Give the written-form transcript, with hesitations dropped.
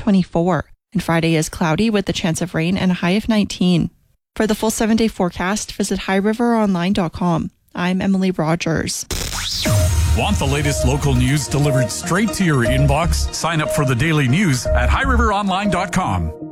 24. And Friday is cloudy with the chance of rain and a high of 19. For the full 7-day forecast, visit highriveronline.com. I'm Emily Rogers. Want the latest local news delivered straight to your inbox? Sign up for the daily news at highriveronline.com.